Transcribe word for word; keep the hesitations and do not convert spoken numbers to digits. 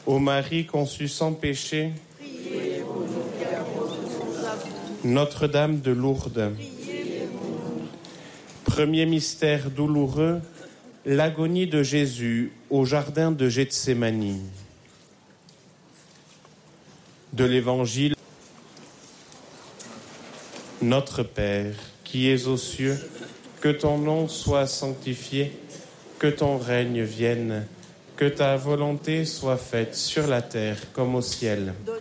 Ô Marie conçue sans péché, priez pour nous qui avons besoin à vous. Notre-Dame de Lourdes. Priez pour nous. Premier mystère douloureux, l'agonie de Jésus au jardin de Gethsémani. De l'Évangile. Notre Père, qui es aux cieux, que ton nom soit sanctifié, que ton règne vienne, que ta volonté soit faite sur la terre comme au ciel.